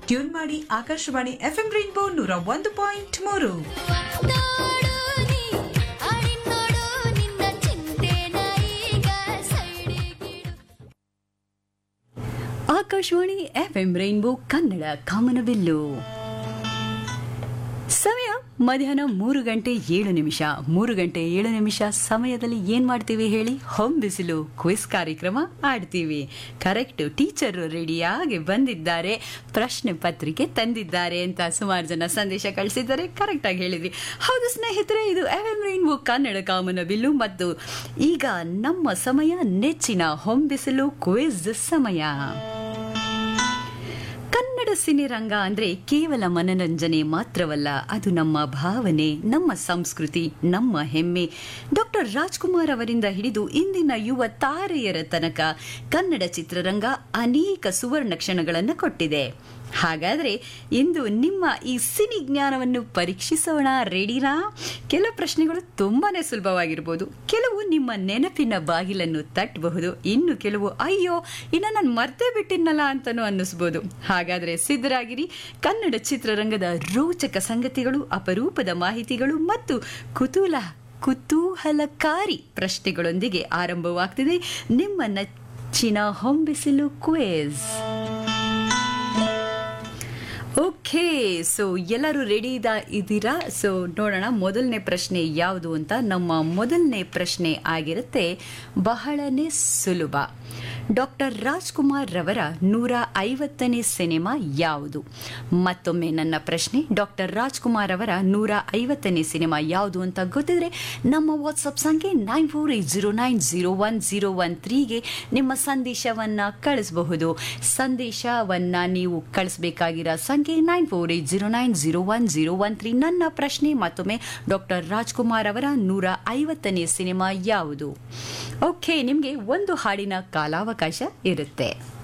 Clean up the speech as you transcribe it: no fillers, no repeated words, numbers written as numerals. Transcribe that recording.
Tune ಮಾಡಿ Akashvani FM rainbow 101.3. Akashvani FM rainbow Kannada ಕಾಮನಬಿಲ್ಲು. ಸಮಯ ಮಧ್ಯಾಹ್ನ 3:07. 3:07 ಸಮಯದಲ್ಲಿ ಏನ್ ಮಾಡ್ತೀವಿ ಹೇಳಿ? ಹೊಂಬಿಸಿಲು ಕ್ವಿಜ್ ಕಾರ್ಯಕ್ರಮ ಆಡ್ತೀವಿ. ಕರೆಕ್ಟ್, ಟೀಚರ್ ರೆಡಿಯಾಗಿ ಬಂದಿದ್ದಾರೆ, ಪ್ರಶ್ನೆ ಪತ್ರಿಕೆ ತಂದಿದ್ದಾರೆ ಅಂತ ಸುಮಾರು ಜನ ಸಂದೇಶ ಕಳಿಸಿದ್ದಾರೆ. ಕರೆಕ್ಟ್ ಆಗಿ ಹೇಳಿದ್ವಿ. ಹೌದು ಸ್ನೇಹಿತರೆ, ಇದು FM ರೈನ್ಬೋ ಕನ್ನಡ ಕಾಮನಬಿಲ್ಲು ಮತ್ತು ಈಗ ನಮ್ಮ ಸಮಯ ನೆಚ್ಚಿನ ಹೊಂಬಿಸಿಲು ಕ್ವಿಜ್ ಸಮಯ. ಕನ್ನಡ ಸಿನಿರಂಗ ಅಂದ್ರೆ ಕೇವಲ ಮನರಂಜನೆ ಮಾತ್ರವಲ್ಲ, ಅದು ನಮ್ಮ ಭಾವನೆ, ನಮ್ಮ ಸಂಸ್ಕೃತಿ, ನಮ್ಮ ಹೆಮ್ಮೆ. ಡಾಕ್ಟರ್ ರಾಜ್ಕುಮಾರ್ ಅವರಿಂದ ಹಿಡಿದು ಇಂದಿನ ಯುವ ತಾರೆಯರ ತನಕ ಕನ್ನಡ ಚಿತ್ರರಂಗ ಅನೇಕ ಸುವರ್ಣ ಕ್ಷಣಗಳನ್ನು ಕೊಟ್ಟಿದೆ. ಹಾಗಾದ್ರೆ ಇಂದು ನಿಮ್ಮ ಈ ಸಿನಿ ಜ್ಞಾನವನ್ನು ಪರೀಕ್ಷಿಸೋಣ. ರೆಡಿನಾ? ಕೆಲವು ಪ್ರಶ್ನೆಗಳು ತುಂಬಾನೇ ಸುಲಭವಾಗಿರ್ಬೋದು, ಕೆಲವು ನಿಮ್ಮ ನೆನಪಿನ ಬಾಗಿಲನ್ನು ತಟ್ಟಬಹುದು, ಇನ್ನು ಕೆಲವು ಅಯ್ಯೋ ಇನ್ನ ನಾನು ಮರ್ತೇ ಬಿಟ್ಟಿನ್ನಲ್ಲ ಅಂತಾನೂ ಅನ್ನಿಸ್ಬೋದು. ಹಾಗಾದ್ರೆ ಸಿದ್ಧರಾಗಿರಿ. ಕನ್ನಡ ಚಿತ್ರರಂಗದ ರೋಚಕ ಸಂಗತಿಗಳು, ಅಪರೂಪದ ಮಾಹಿತಿಗಳು ಮತ್ತು ಕುತೂಹಲಕಾರಿ ಪ್ರಶ್ನೆಗಳೊಂದಿಗೆ ಆರಂಭವಾಗ್ತಿದೆ ನಿಮ್ಮ ನೆಚ್ಚಿನ ಹೊಂಬಿಸಿಲು ಕ್ವಿಜ್. ಓಕೆ, ಸೊ ಎಲ್ಲರೂ ರೆಡಿ ಇದ್ದೀರಾ? ಸೊ ನೋಡೋಣ ಮೊದಲನೇ ಪ್ರಶ್ನೆ ಯಾವುದು ಅಂತ. ನಮ್ಮ ಮೊದಲನೇ ಪ್ರಶ್ನೆ ಆಗಿರುತ್ತೆ ಬಹಳನೇ ಸುಲಭ. ಡಾಕ್ಟರ್ ರಾಜ್ಕುಮಾರ್ ರವರ 150ನೇ ಸಿನಿಮಾ ಯಾವುದು? ಮತ್ತೊಮ್ಮೆ ನನ್ನ ಪ್ರಶ್ನೆ, ಡಾಕ್ಟರ್ ರಾಜ್ಕುಮಾರ್ ಅವರ 150ನೇ ಸಿನಿಮಾ ಯಾವುದು ಅಂತ ಗೊತ್ತಿದ್ರೆ ನಮ್ಮ ವಾಟ್ಸಪ್ ಸಂಖ್ಯೆ 9480901013ಗೆ ನಿಮ್ಮ ಸಂದೇಶವನ್ನ ಕಳಿಸಬಹುದು. ಸಂದೇಶವನ್ನ ನೀವು ಕಳಿಸಬೇಕಾಗಿರೋ ಸಂಖ್ಯೆ 9480901013. ನನ್ನ ಪ್ರಶ್ನೆ ಮತ್ತೊಮ್ಮೆ, ಡಾಕ್ಟರ್ ರಾಜ್ಕುಮಾರ್ ಅವರ 150ನೇ ಸಿನಿಮಾ ಯಾವುದು? ಓಕೆ, ನಿಮಗೆ ಒಂದು ಹಾಡಿನ ಕಾಲಾವಕಾಶ ಇರುತ್ತೆ.